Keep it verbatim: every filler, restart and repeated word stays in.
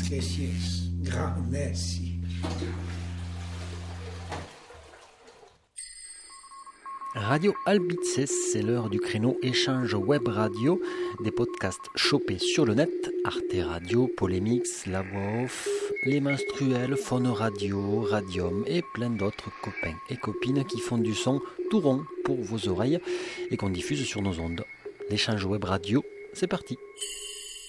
che sies grandessi. Radio Albices, c'est l'heure du créneau échange web radio, des podcasts chopés sur le net, Arte Radio, Polémix, La Voix Off, Les Menstruels, Faune Radio, Radium et plein d'autres copains et copines qui font du son tout rond pour vos oreilles et qu'on diffuse sur nos ondes. L'échange web radio, c'est parti.